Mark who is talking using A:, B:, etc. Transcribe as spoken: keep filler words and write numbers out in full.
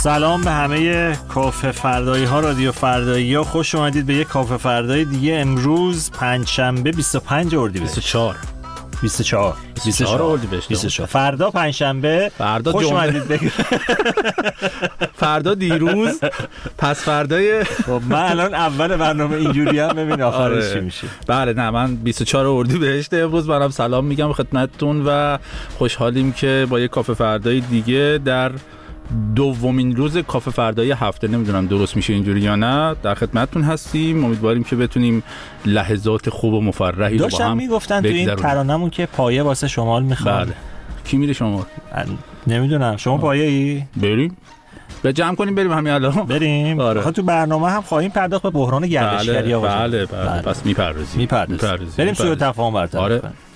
A: سلام به همه کافه فردایی ها، رادیو فردایی ها، خوش اومدید به یک کافه فردایی دیگه. امروز پنجشنبه بیست و پنج اردیبهشت،
B: بیست و چهار
A: بیست و چهار
B: بیست و چهار اردیبهشت،
A: بیست و چهار فردا پنجشنبه.
B: فردا
A: خوش
B: جمعه.
A: اومدید بگید.
B: فردا دیروز، پس فردای
A: خب من الان اول برنامه اینجوری هم ببین آخرش چی
B: آره.
A: میشه.
B: بله نه من بیست و چهار اردیبهشت امروز منم سلام میگم خدمتتون و خوشحالیم که با یک کافه فردای دیگه در دومین روز کافه فردای هفته، نمیدونم درست میشه اینجوری یا نه، در خدمتتون هستیم. امیدواریم که بتونیم لحظات خوب و مفرحی رو با
A: داشتن
B: هم
A: میگفتن تو این ترانه‌مون که پایه واسه شمال میخواد.
B: بله. کی میره شمال؟
A: نمیدونم شما پایه ای؟
B: بریم به جمع کنیم بریم همین الان
A: بریم.
B: آره.
A: تو برنامه هم خواهیم پرداخت به بحران گردشگری.
B: بله بله, بله. بله. پس میپردازیم
A: میپردازیم بریم سوی تفاهم برطرف.
B: آره.